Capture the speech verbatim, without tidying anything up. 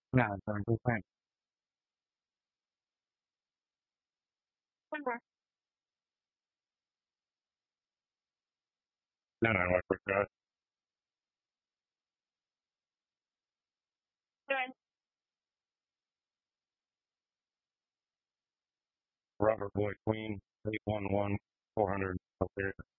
Nah, sorry, go ahead. No, no, I forgot. Robert Boyd Queen, eight one one four hundred. Okay.